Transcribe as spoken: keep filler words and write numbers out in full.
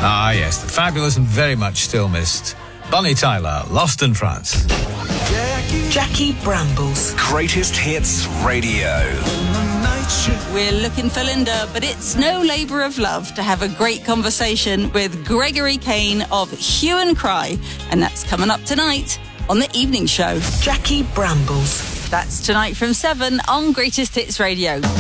Ah, yes, the fabulous and very much still missed Bonnie Tyler, Lost in France. Jackie Brambles. Greatest Hits Radio. We're looking for Linda, but it's no labour of love to have a great conversation with Gregory Kane of Hue and Cry, and that's coming up tonight on The Evening Show. Jackie Brambles. That's tonight from seven on Greatest Hits Radio.